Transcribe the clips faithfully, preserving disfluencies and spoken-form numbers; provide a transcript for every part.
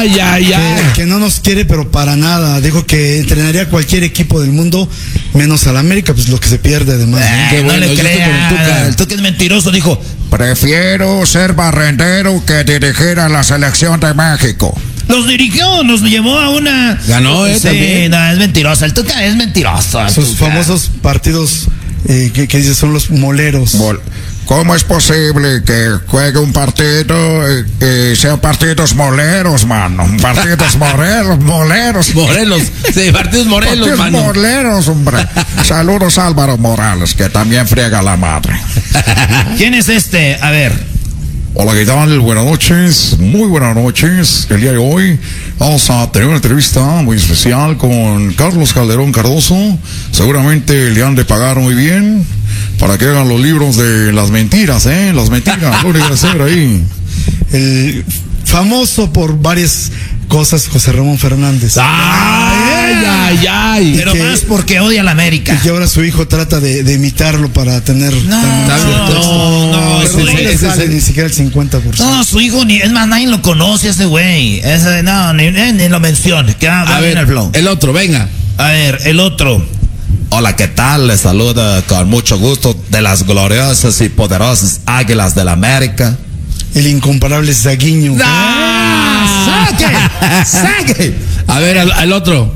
Ay, ay, ay. Que, que no nos quiere, pero para nada. Dijo que entrenaría a cualquier equipo del mundo, menos al América, pues lo que se pierde además. Eh, ¿no? no bueno, le yo estoy crea. con el Tuca. El Tuca es mentiroso, dijo. Prefiero ser barrendero que dirigir a la selección de México. Los dirigió, nos llevó a una... Ganó, ¿eh? Sí, También. no, es mentiroso. El Tuca es mentiroso. el Sus Tuca. famosos partidos eh, que, que dice son los moleros. Mol- ¿Cómo es posible que juegue un partido y sean partidos moleros, mano? Partidos moleros, moleros. Morelos. Sí, partidos Morelos, Partidos mano. moleros, hombre. Saludos a Álvaro Morales, que también friega la madre. ¿Quién es este? A ver. Hola, ¿qué tal? Buenas noches, muy buenas noches. El día de hoy vamos a tener una entrevista muy especial con Carlos Calderón Cardoso. Seguramente le han de pagar muy bien para que hagan los libros de las mentiras, ¿eh? Las mentiras, lo que hacer ahí. El famoso por varias cosas, José Ramón Fernández. Ay, ay, ay. Pero que- más porque odia a la América. Y que ahora su hijo trata de, de imitarlo para tener... No, tan- no, no, Pero su no hijo- le sale ni siquiera el cincuenta por ciento. No, su hijo ni, es más, nadie lo conoce ese güey. Ese, no, ni, ni, ni lo mencione. Que va, va A bien ver, el flow. el otro, venga. A ver, el otro. Hola, ¿qué tal? Les saluda con mucho gusto de las gloriosas y poderosas Águilas del la América. El incomparable Zaguiño. ¡Ah! ¡Saque! ¡Saque! A ver, al, al otro.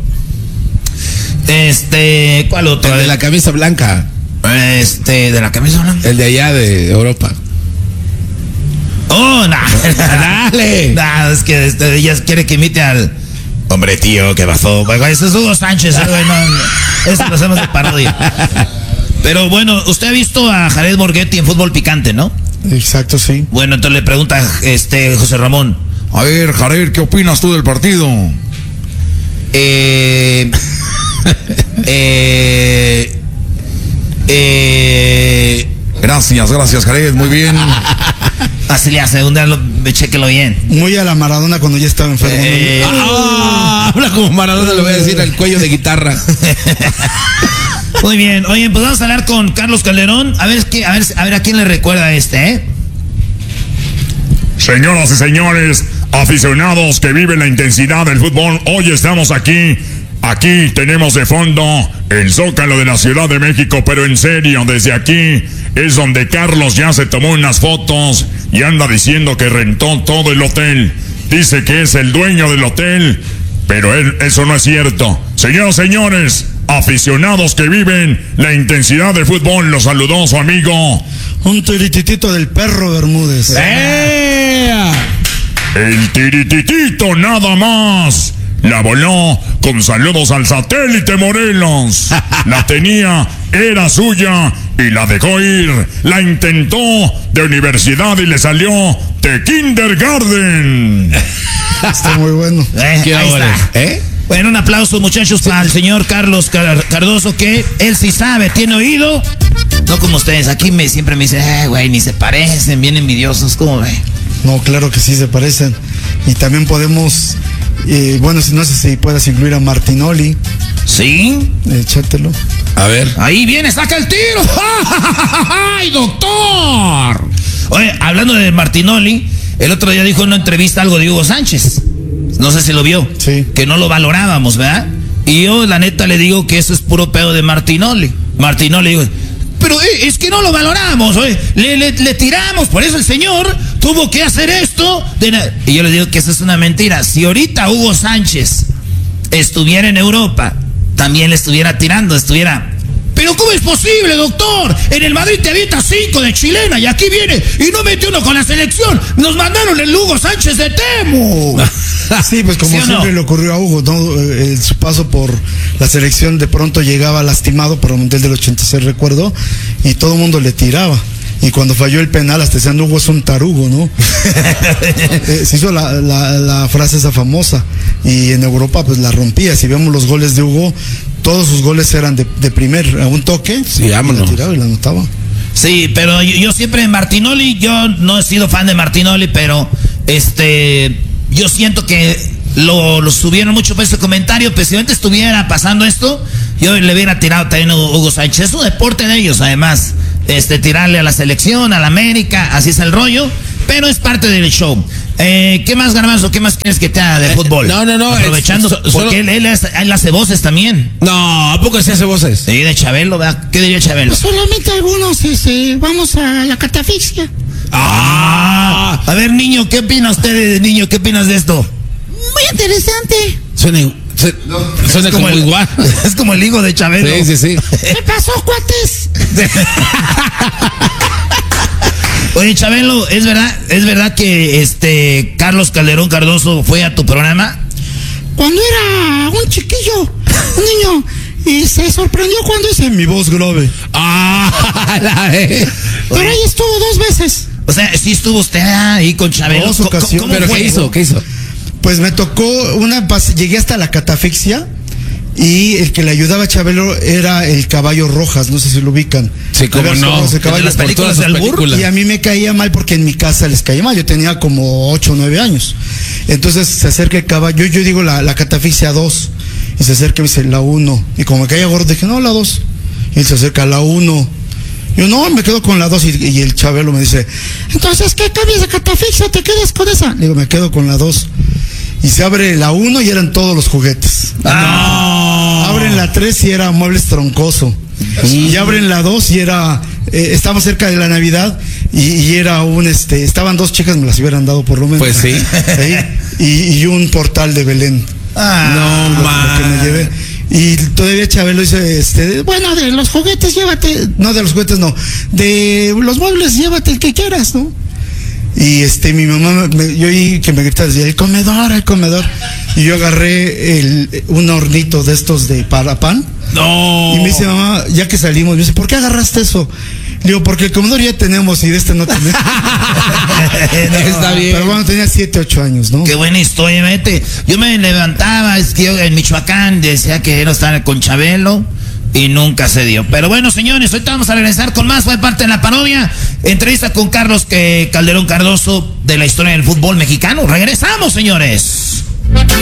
Este, ¿cuál otro? El de la camisa blanca. Este, de la camisa blanca. El de allá de Europa. Oh, no. Dale. No, es que este, ella quiere que imite al. Hombre, tío, ¿qué pasó? Güey, ese es Hugo Sánchez, eh, güey, no, no, eso lo hacemos de parodia. Pero bueno, usted ha visto a Jared Borghetti en Fútbol Picante, ¿no? Exacto, sí. Bueno, entonces le pregunta este José Ramón. A ver, Jared, ¿qué opinas tú del partido? Eh, eh, eh, Gracias, gracias, Jared, muy bien. así le hace, un día lo, chequelo bien. Muy a la Maradona cuando ya estaba enfermo. ¿no? Eh, Ah, habla como Maradona, le voy a decir al cuello de guitarra. Muy bien, oye, pues vamos a hablar con Carlos Calderón. A ver, qué, a ver, a ver a quién le recuerda este, ¿eh? Señoras y señores, aficionados que viven la intensidad del fútbol, hoy estamos aquí. Aquí tenemos de fondo el Zócalo de la Ciudad de México, pero en serio, desde aquí es donde Carlos ya se tomó unas fotos y anda diciendo que rentó todo el hotel. Dice que es el dueño del hotel, pero él, eso no es cierto. Señoras y señores, aficionados que viven la intensidad del fútbol, los saludó su amigo Un tirititito del perro Bermúdez. ¡Eh! el Tirititito, nada más. La voló con saludos al satélite Morelos. La tenía, era suya y la dejó ir. La intentó de universidad y le salió de kindergarten. Está muy bueno. Eh, ¿Qué ahí ahora? está. ¿Eh? Bueno, un aplauso, muchachos, para el señor Carlos Car- Cardoso, que él sí sabe, tiene oído. No como ustedes, aquí me, siempre me dicen, eh, güey, ni se parecen, bien envidiosos, ¿cómo ve? No, claro que sí se parecen. Y también podemos, eh, bueno, si no sé si puedas incluir a Martinoli. ¿Sí? Échatelo. A ver. Ahí viene, saca el tiro. ¡Ay, doctor! Oye, hablando de Martinoli, el otro día dijo en una entrevista algo de Hugo Sánchez. No sé si lo vio. Sí. Que no lo valorábamos, ¿verdad? Y yo, la neta, le digo que eso es puro pedo de Martinoli. Martinoli, digo, pero eh, es que no lo valoramos, oye, le, le, le tiramos, por eso el señor tuvo que hacer esto. De na- y yo le digo que eso es una mentira. Si ahorita Hugo Sánchez estuviera en Europa, también le estuviera tirando, estuviera... Pero ¿cómo es posible, doctor? En el Madrid te avienta cinco de chilena y aquí viene y no mete uno con la selección. Nos mandaron el Hugo Sánchez de Temu. Sí, pues como ¿Sí o siempre no? le ocurrió a Hugo, ¿no? Eh, su paso por la selección de pronto llegaba lastimado por el Mundial del ochenta y seis, recuerdo, y todo el mundo le tiraba. Y cuando falló el penal, hasta decían, Hugo es un tarugo, ¿no? eh, se hizo la, la, la frase esa famosa. Y en Europa, pues la rompía. Si vemos los goles de Hugo, todos sus goles eran de, de primer, a un toque. Sí, vámonos. Y la tiraba y la anotaba. Sí, pero yo, yo siempre Martinoli, yo no he sido fan de Martinoli, pero este, yo siento que lo, lo subieron mucho por ese comentario, pero si antes estuviera pasando esto, yo le hubiera tirado también a Hugo Sánchez. Es un deporte de ellos, además, este, tirarle a la selección, a la América, así es el rollo. pero es parte del show. Eh, ¿Qué más, Garbanzo? ¿Qué más quieres que te haga de Eh, fútbol? no, no, no, Aprovechando, es- so- porque solo- él, él, hace- él hace voces también. No, ¿a poco se hace voces? Sí, de Chabelo, ¿verdad? ¿Qué diría Chabelo? Solamente algunos, este, vamos a la catafixia. Ah, a ver, niño, ¿qué opina usted, de- niño? ¿Qué opinas de esto? Muy interesante. Suena, su- suena como, el, igual. Es como el hijo de Chabelo. Sí, sí, sí. ¿Qué pasó, cuates? Oye, Chabelo, ¿es verdad, es verdad que este Carlos Calderón Cardoso fue a tu programa? Cuando era un chiquillo, un niño, y se sorprendió cuando hice mi voz grave. Ah, la vez. Pero ahí estuvo dos veces. O sea, sí estuvo usted ahí con Chabelo. Dos ¿Cómo- ocasiones. cómo ¿Pero fue? qué hizo? ¿Qué hizo? Pues me tocó una, pas- llegué hasta la catafixia y el que le ayudaba a Chabelo era el Caballo Rojas, no sé si lo ubican. Sí, cómo Alberto no. Rojas, el ¿El de Caballo las Por películas todas de sus albur? películas. Y a mí me caía mal porque en mi casa les caía mal. Yo tenía como ocho o nueve años. Entonces se acerca el caballo. Yo, yo digo la, la catafixia dos. Y se acerca y me dice la uno. Y como me caía gordo, dije, no, la dos. Y él se acerca a la uno. Yo no, me quedo con la dos. Y, y el Chabelo me dice, entonces, ¿qué cambias de catafixia? ¿Te quedas con esa? Le digo, me quedo con la dos. Y se abre la uno y eran todos los juguetes. Ah. Abren la tres y era muebles troncoso. Y abren la dos y era, eh, estaba cerca de la Navidad y, y era un, este, estaban dos chicas, me las hubieran dado por lo menos. Pues sí. Ahí, y, y un portal de Belén. Ah, Lo- lo que me llevé. Y todavía Chabelo dice, este, bueno, de los juguetes llévate, no de los juguetes no, de los muebles llévate el que quieras, ¿no? Y este, mi mamá, me, yo oí que me gritaba, decía, el comedor, el comedor. Y yo agarré el, un hornito de estos de para pan. No. Y me dice, mamá, ya que salimos, me dice, ¿por qué agarraste eso? Le digo, porque el comedor ya tenemos y de este no tenemos. Está bien. Pero bueno, tenía siete, ocho años, ¿no? Qué buena historia, vete. Yo me levantaba, es que yo en Michoacán decía que era estar con Chabelo y nunca se dio. Pero bueno, señores, ahorita vamos a regresar con más. Fue parte de la parodia. Entrevista con Carlos que Calderón Cardoso de la historia del fútbol mexicano. Regresamos, señores.